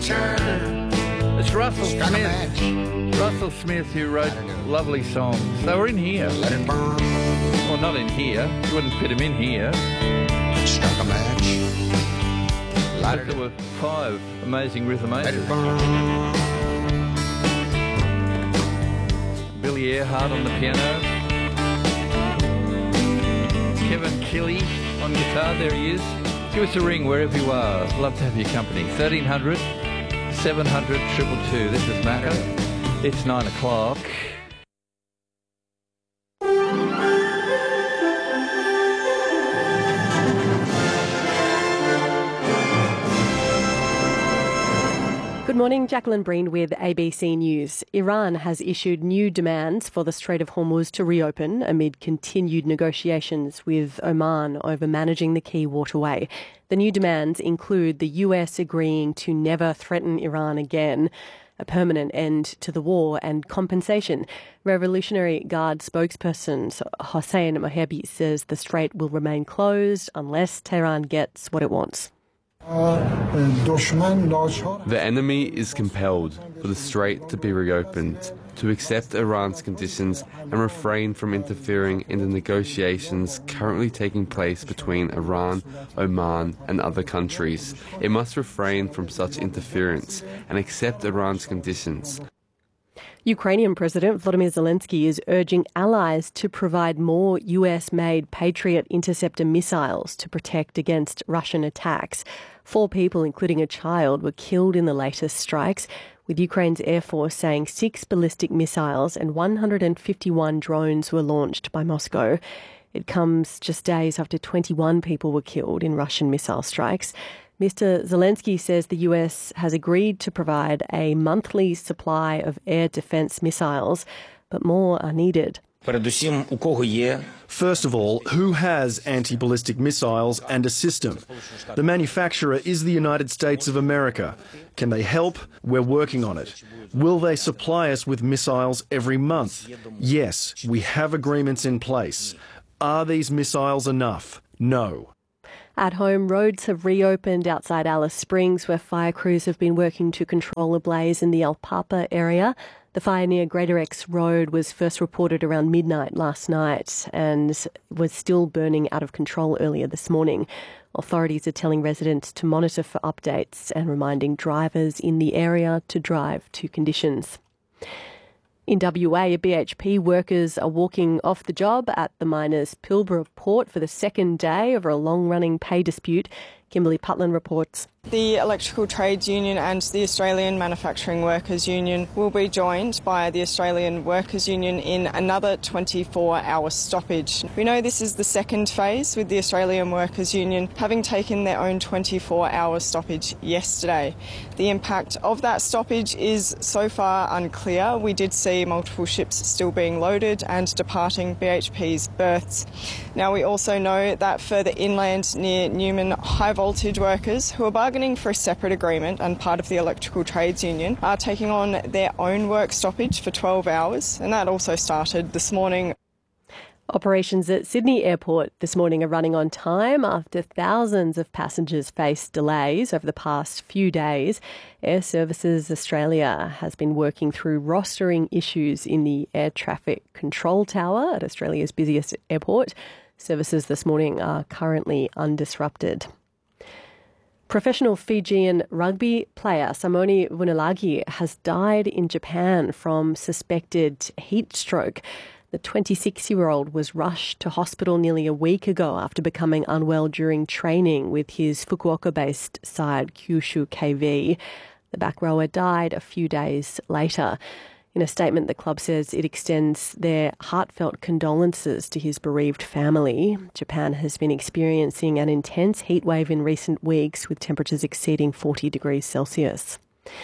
It's Russell Smith. Russell Smith, who wrote lovely songs. They were in here. Let it burn. Well, not in here. You wouldn't fit them in here. Struck a match. But there were 5 amazing rhythm Let it aces. burn. Billy Earhart on the piano. Kevin Killy on guitar. There he is. Give us a ring wherever you are. Love to have your company. 1300 700 222. This is Macca. It's 9 o'clock. Good morning, Jacqueline Breen with ABC News. Iran has issued new demands for the Strait of Hormuz to reopen amid continued negotiations with Oman over managing the key waterway. The new demands include the US agreeing to never threaten Iran again, a permanent end to the war and compensation. Revolutionary Guard spokesperson Hossein Mohebi says the strait will remain closed unless Tehran gets what it wants. The enemy is compelled for the strait to be reopened, to accept Iran's conditions and refrain from interfering in the negotiations currently taking place between Iran, Oman and other countries. It must refrain from such interference and accept Iran's conditions. Ukrainian President Volodymyr Zelensky is urging allies to provide more US-made Patriot interceptor missiles to protect against Russian attacks. 4 people, including a child, were killed in the latest strikes, with Ukraine's Air Force saying 6 ballistic missiles and 151 drones were launched by Moscow. It comes just days after 21 people were killed in Russian missile strikes. Mr. Zelensky says the US has agreed to provide a monthly supply of air defense missiles, but more are needed. First of all, who has anti-ballistic missiles and a system? The manufacturer is the United States of America. Can they help? We're working on it. Will they supply us with missiles every month? Yes, we have agreements in place. Are these missiles enough? No. At home, roads have reopened outside Alice Springs, where fire crews have been working to control a blaze in the El Papa area. The fire near Greater X Road was first reported around midnight last night and was still burning out of control earlier this morning. Authorities are telling residents to monitor for updates and reminding drivers in the area to drive to conditions. In WA, BHP workers are walking off the job at the miners' Pilbara port for the second day over a long-running pay dispute. Kimberly Putland reports. The Electrical Trades Union and the Australian Manufacturing Workers Union will be joined by the Australian Workers Union in another 24-hour stoppage. We know this is the second phase, with the Australian Workers Union having taken their own 24-hour stoppage yesterday. The impact of that stoppage is so far unclear. We did see multiple ships still being loaded and departing BHP's berths. Now, we also know that further inland near Newman, high voltage workers who are bargaining for a separate agreement and part of the Electrical Trades Union are taking on their own work stoppage for 12 hours, and that also started this morning. Operations at Sydney Airport this morning are running on time after thousands of passengers faced delays over the past few days. Air Services Australia has been working through rostering issues in the air traffic control tower at Australia's busiest airport. Services this morning are currently undisrupted. Professional Fijian rugby player Samoni Vunilagi has died in Japan from suspected heat stroke. The 26-year-old was rushed to hospital nearly a week ago after becoming unwell during training with his Fukuoka-based side Kyushu KV. The back rower died a few days later. In a statement, the club says it extends their heartfelt condolences to his bereaved family. Japan has been experiencing an intense heat wave in recent weeks, with temperatures exceeding 40 degrees Celsius.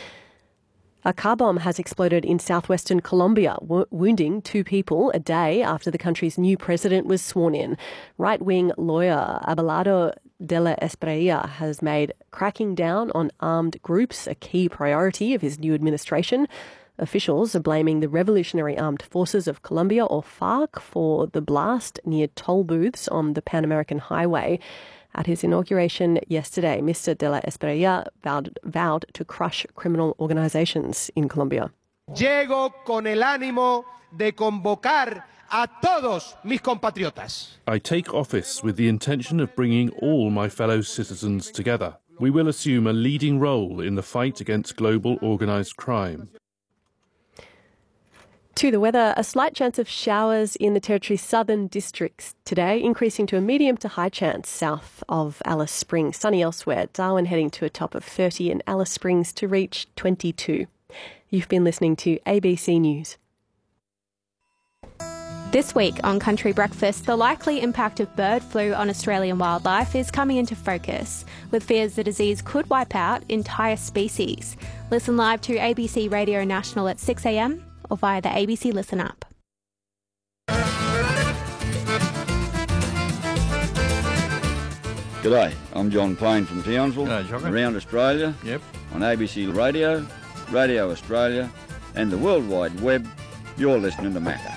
A car bomb has exploded in southwestern Colombia, wounding 2 people a day after the country's new president was sworn in. Right-wing lawyer Abelardo de la Espriella has made cracking down on armed groups a key priority of his new administration. Officials are blaming the Revolutionary Armed Forces of Colombia, or FARC, for the blast near toll booths on the Pan American Highway. At his inauguration yesterday, Mr. de la Espriella vowed to crush criminal organizations in Colombia. Llego con el ánimo de convocar a todos mis compatriotas. I take office with the intention of bringing all my fellow citizens together. We will assume a leading role in the fight against global organised crime. To the weather, a slight chance of showers in the Territory's southern districts today, increasing to a medium to high chance south of Alice Springs. Sunny elsewhere, Darwin heading to a top of 30 and Alice Springs to reach 22. You've been listening to ABC News. This week on Country Breakfast, the likely impact of bird flu on Australian wildlife is coming into focus, with fears the disease could wipe out entire species. Listen live to ABC Radio National at 6 a.m. or via the ABC Listen app. G'day, I'm John Payne from Townsville, G'day, John. around Australia, Yep. on ABC Radio, Radio Australia and the World Wide Web. You're listening to Macca.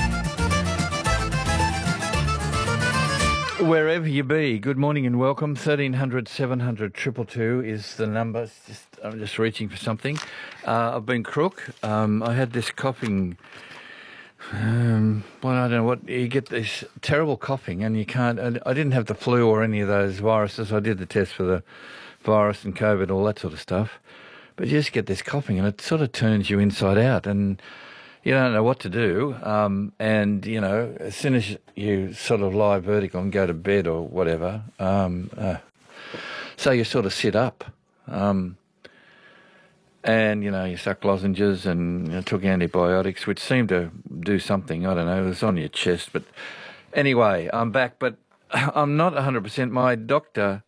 Wherever you be, good morning and welcome. 1300 700 222 is the number. I'm just reaching for something. I've been crook. I had this coughing. Well, I don't know what. You get this terrible coughing and you can't. I didn't have the flu or any of those viruses. I did the test for the virus and COVID, all that sort of stuff. But you just get this coughing and it sort of turns you inside out and you don't know what to do, and, you know, as soon as you sort of lie vertical and go to bed or whatever, so you sort of sit up, and, you know, you suck lozenges and took antibiotics, which seemed to do something. I don't know, it was on your chest. But anyway, I'm back, but I'm not 100%. My doctor,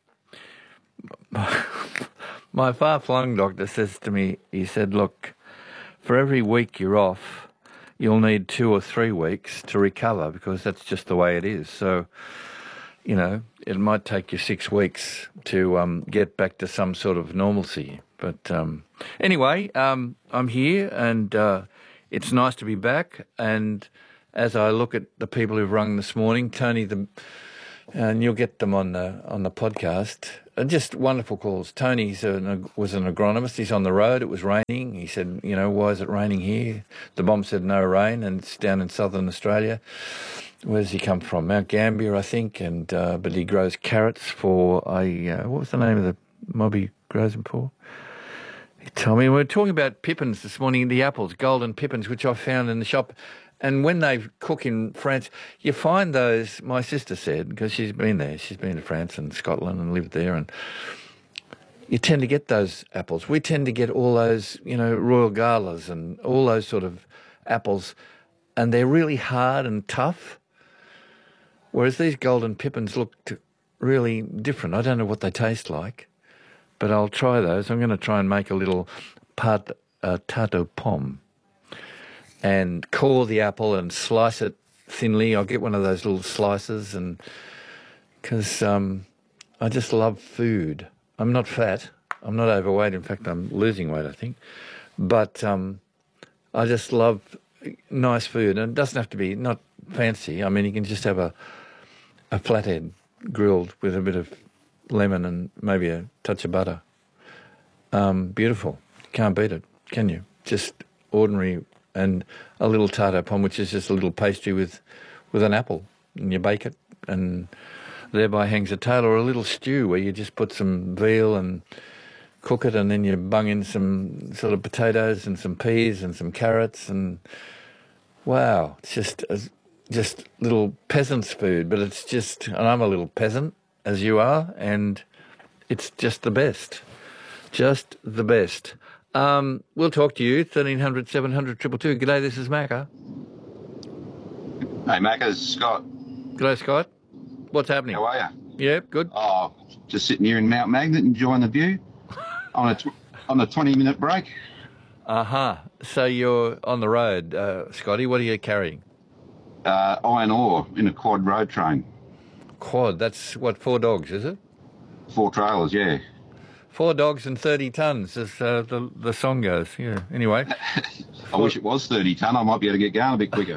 my far-flung doctor says to me, he said, look, for every week you're off, you'll need 2 or 3 weeks to recover because that's just the way it is. So, you know, it might take you 6 weeks to get back to some sort of normalcy. But anyway, I'm here and it's nice to be back. And as I look at the people who've rung this morning, Tony, and you'll get them on the podcast. Just wonderful calls. Tony was an agronomist. He's on the road. It was raining. He said, you know, why is it raining here? The bomb said no rain, and it's down in southern Australia. Where does he come from? Mount Gambier, I think. And but he grows carrots for what was the name of the mob he grows them for? He told me. We were talking about pippins this morning, the apples, golden pippins, which I found in the shop. And when they cook in France, you find those, my sister said, because she's been there, she's been to France and Scotland and lived there, and you tend to get those apples. We tend to get all those, you know, Royal Galas and all those sort of apples, and they're really hard and tough, whereas these golden pippins look really different. I don't know what they taste like, but I'll try those. I'm going to try and make a little tarte aux pommes. And core the apple and slice it thinly. I'll get one of those little slices, and because I just love food. I'm not fat. I'm not overweight. In fact, I'm losing weight, I think. But I just love nice food, and it doesn't have to be not fancy. I mean, you can just have a flathead grilled with a bit of lemon and maybe a touch of butter. Beautiful. Can't beat it, can you? Just ordinary. And a little tarte aux pommes, which is just a little pastry with an apple, and you bake it, and thereby hangs a tale. Or a little stew where you just put some veal and cook it, and then you bung in some sort of potatoes and some peas and some carrots, and wow, it's just little peasant's food. But it's just, and I'm a little peasant, as you are, and it's just the best. Just the best. We'll talk to you, 1300 700 222. G'day, this is Macca. Hey, Macca, this is Scott. G'day, Scott. What's happening? How are you? Yeah, good. Oh, just sitting here in Mount Magnet enjoying the view on a 20-minute break. Uh-huh. So you're on the road, Scotty. What are you carrying? Iron ore in a quad road train. Quad? That's, what, 4 dogs, is it? 4 trailers, yeah. 4 dogs and 30 tons, as the song goes. Yeah. Anyway. I wish it was 30 tonne. I might be able to get going a bit quicker.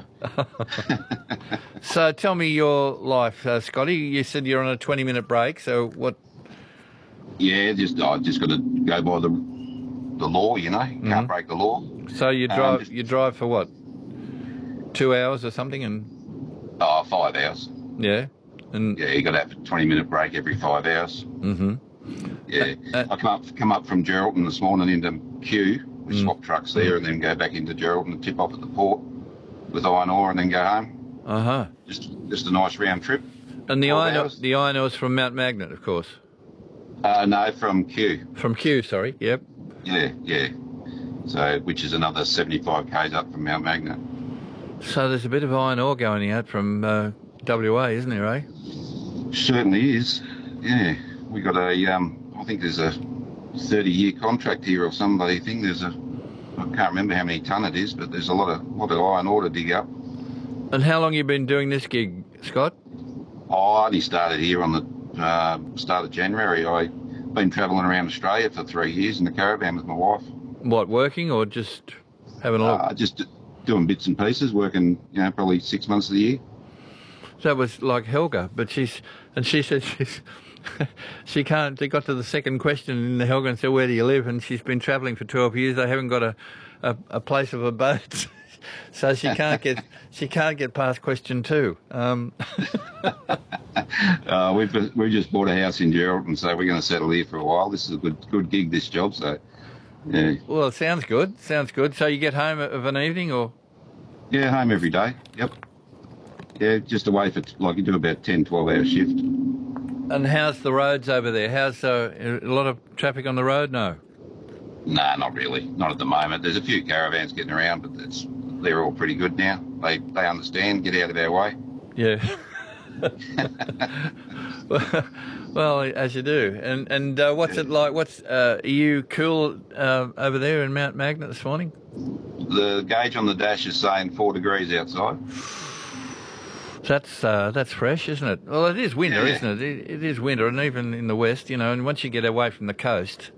So tell me your life, Scotty. You said you're on a 20-minute break. So what? Yeah, I just got to go by the law. You know, can't break the law. So you drive. You drive for what? 2 hours or something, and 5 hours. Yeah. And yeah, you got to have a 20-minute break every 5 hours. Mm-hmm. Yeah, I come up from Geraldton this morning into Kew. We swap trucks there and then go back into Geraldton and tip off at the port with iron ore and then go home. Uh-huh. Just a nice round trip. And the iron ore's from Mount Magnet, of course. No, from Kew. From Kew, sorry. Yep. Yeah. So, which is another 75 k's up from Mount Magnet. So there's a bit of iron ore going out from WA, isn't there, eh? Certainly is. Yeah, we got I think there's a 30-year contract here or some bloody thing. I can't remember how many tonne it is, but there's a lot of iron ore to dig up. And how long you been doing this gig, Scott? I only started here on the start of January. I've been travelling around Australia for 3 years in the caravan with my wife. What, working or just having a look? Just doing bits and pieces, working, probably 6 months of the year. That was like Helga, but she said she can't. They got to the second question in the Helga and said, "Where do you live?" And she's been travelling for 12 years. They haven't got a place of abode, so she can't get past question 2. We've just bought a house in Geraldton, so we're going to settle here for a while. This is a good gig, this job. So, yeah. Well, it sounds good. So you get home of an evening, or? Yeah, home every day. Yep. Yeah, just away for you do about 10, 12-hour shift. And how's the roads over there? How's a lot of traffic on the road? No. Nah, not really. Not at the moment. There's a few caravans getting around, but they're all pretty good now. They understand. Get out of our way. Yeah. Well, as you do. And what's it like? Are you cool over there in Mount Magnet this morning? The gauge on the dash is saying 4 degrees outside. That's fresh, isn't it? Well, it is winter, isn't it? It is winter, and even in the west, and once you get away from the coast,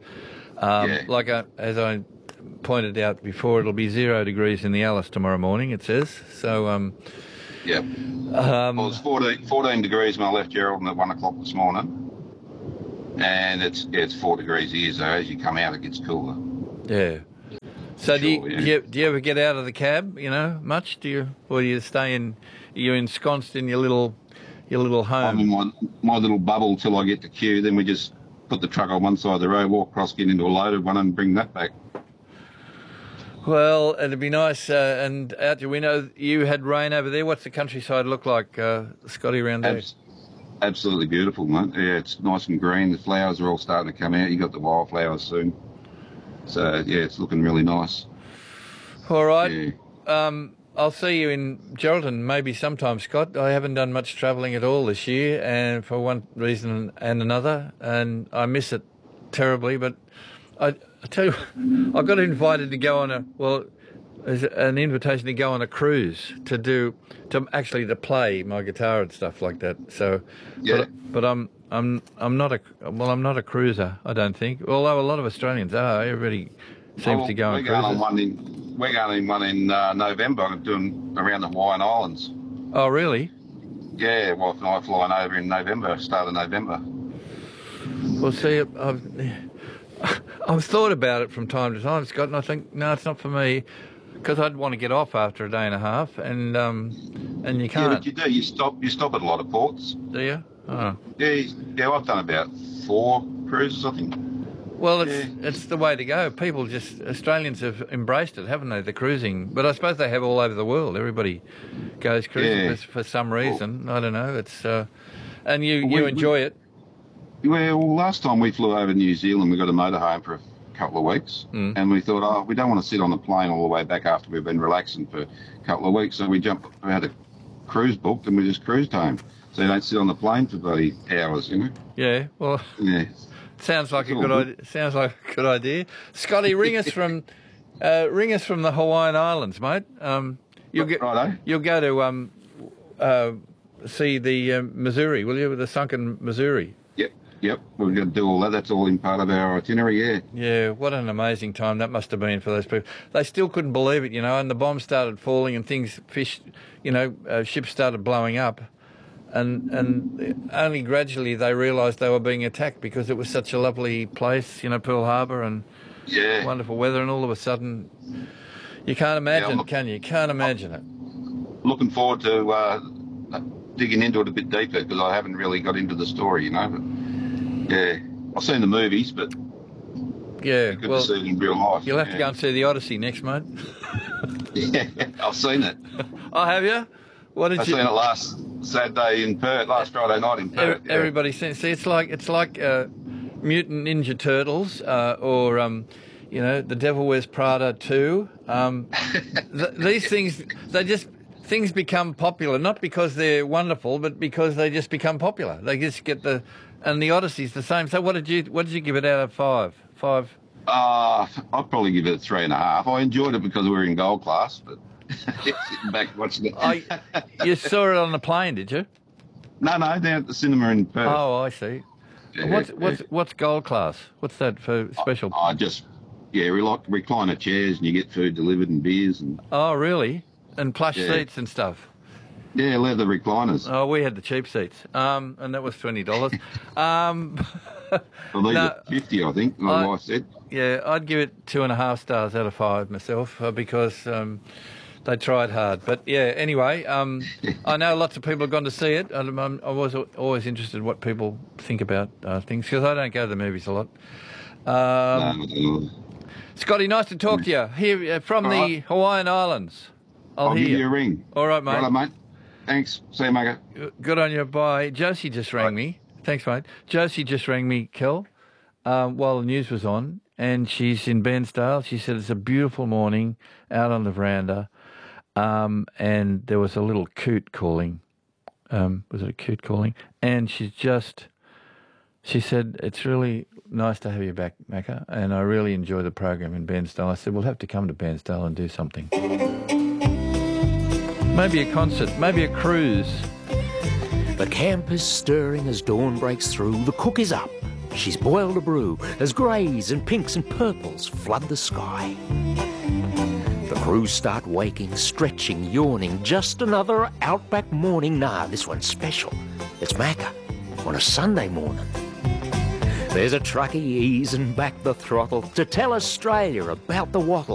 as I pointed out before, it'll be 0 degrees in the Alice tomorrow morning, it says. So, yeah. Well, it's 14 degrees when I left Geraldton at 1 o'clock this morning, and it's 4 degrees here, so as you come out, it gets cooler. Yeah. So do you ever get out of the cab, much? Or do you stay in? You're ensconced in your little home. I'm in my little bubble till I get to Kew. Then we just put the truck on one side of the road, walk across, get into a loaded one, and bring that back. Well, it'd be nice. And out your window, you had rain over there. What's the countryside look like, Scotty, around there? Absolutely beautiful, mate. Yeah, it's nice and green. The flowers are all starting to come out. You got the wildflowers soon. So yeah, it's looking really nice. All right. Yeah. I'll see you in Geraldton maybe sometime, Scott. I haven't done much travelling at all this year, and for one reason and another, and I miss it terribly. But I tell you, I got invited to go on there's an invitation to go on a cruise to play my guitar and stuff like that. So, yeah. But I'm not a cruiser, I don't think. Although a lot of Australians are. Everybody seems to go on cruises. We're going on one in November. I'm doing around the Hawaiian Islands. Oh, really? Yeah, wife and I flying over in November, start of November. Well, see, I've thought about it from time to time, Scott, and I think, no, it's not for me, because I'd want to get off after a day and a half, and you can't. Yeah, but you do. You stop at a lot of ports. Do you? Oh. Yeah, I've done about 4 cruises, I think. Well, it's the way to go. Australians have embraced it, haven't they, the cruising? But I suppose they have all over the world. Everybody goes cruising for some reason. Well, I don't know. It's and you enjoy it. Well, last time we flew over New Zealand, we got a motorhome for a couple of weeks, and we thought, we don't want to sit on the plane all the way back after we've been relaxing for a couple of weeks, so we had a cruise booked and we just cruised home. So you don't sit on the plane for bloody hours, Yeah, well... Yeah. Sounds like a good idea. Sounds like a good idea. Scotty, ring us from the Hawaiian Islands, mate. You'll go to see the Missouri, will you? The sunken Missouri. Yep. Yep, we're going to do all that. That's all in part of our itinerary, yeah. Yeah, what an amazing time that must have been for those people. They still couldn't believe it, and the bombs started falling and ships started blowing up. And only gradually they realised they were being attacked because it was such a lovely place, Pearl Harbor, and wonderful weather, and all of a sudden, you can't imagine, can you? Can't imagine it. Looking forward to digging into it a bit deeper because I haven't really got into the story, But, yeah, I've seen the movies, but good to see it in real life. You'll have to go and see the Odyssey next, mate. Yeah, I've seen it. Oh, have you? What did I seen it last Saturday in Perth, last Friday night in Perth. Everybody sees. See, it's like Mutant Ninja Turtles, or the Devil Wears Prada 2. These things, things become popular, not because they're wonderful, but because they just become popular. They just get and the Odyssey's the same. So what did you give it out of 5? 5? I'd probably give it a 3.5. I enjoyed it because we were in gold class, but sitting back watching it. You saw it on the plane, did you? No, down at the cinema in Perth. Oh, I see. Yeah, what's gold class? What's that for special? We like recliner chairs, and you get food delivered and beers and. Oh, really? And plush seats and stuff. Yeah, leather recliners. Oh, we had the cheap seats, and that was $20. Well, these are 50, I think. My wife said. Yeah, I'd give it 2.5 stars out of 5 myself because they tried hard. But yeah, anyway, I know lots of people have gone to see it. I was always interested in what people think about things because I don't go to the movies a lot. Scotty, nice to talk to you here from the Hawaiian Islands. I'll give you a ring. All right, mate. Right, mate. Thanks. See you, mate. Good on you. Bye. Josie just rang me. Thanks, mate. Josie just rang me, Kel, while the news was on, and she's in Bairnsdale. She said it's a beautiful morning out on the veranda, and there was a little coot calling. Was it a coot calling? And she said, it's really nice to have you back, Macca, and I really enjoy the program in Bairnsdale. I said, we'll have to come to Bairnsdale and do something. Maybe a concert, maybe a cruise. The camp is stirring as dawn breaks through. The cook is up. She's boiled a brew as greys and pinks and purples flood the sky. The crew start waking, stretching, yawning. Just another outback morning. Nah, this one's special. It's Macca on a Sunday morning. There's a truckie easing back the throttle to tell Australia about the wattle.